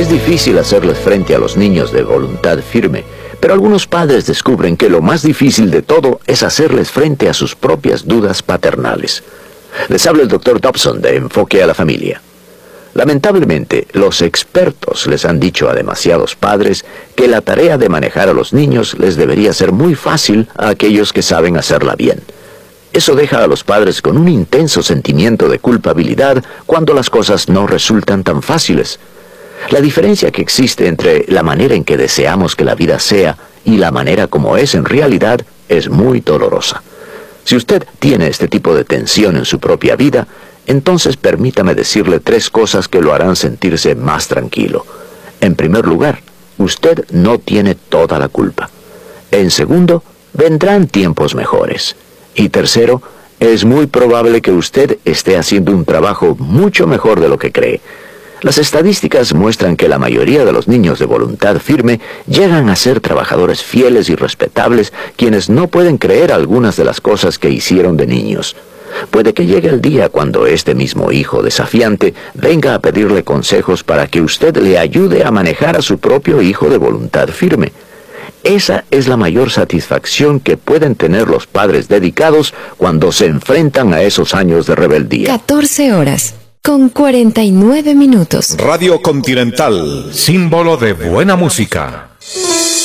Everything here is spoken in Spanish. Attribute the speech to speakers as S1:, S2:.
S1: difícil hacerles frente a los niños de voluntad firme, pero algunos padres descubren que lo más difícil de todo es hacerles frente a sus propias dudas paternales. Les habla el Dr. Dobson de Enfoque a la Familia. Lamentablemente, los expertos les han dicho a demasiados padres que la tarea de manejar a los niños les debería ser muy fácil a aquellos que saben hacerla bien. Eso deja a los padres con un intenso sentimiento de culpabilidad cuando las cosas no resultan tan fáciles. La diferencia que existe entre la manera en que deseamos que la vida sea y la manera como es en realidad es muy dolorosa. Si usted tiene este tipo de tensión en su propia vida, entonces permítame decirle 3 cosas que lo harán sentirse más tranquilo. En primer lugar, usted no tiene toda la culpa. En segundo, vendrán tiempos mejores. Y tercero, es muy probable que usted esté haciendo un trabajo mucho mejor de lo que cree. Las estadísticas muestran que la mayoría de los niños de voluntad firme llegan a ser trabajadores fieles y respetables quienes no pueden creer algunas de las cosas que hicieron de niños. Puede que llegue el día cuando este mismo hijo desafiante venga a pedirle consejos para que usted le ayude a manejar a su propio hijo de voluntad firme. Esa es la mayor satisfacción que pueden tener los padres dedicados cuando se enfrentan a esos años de rebeldía.
S2: 14 horas, con 49 minutos.
S3: Radio Continental, símbolo de buena música.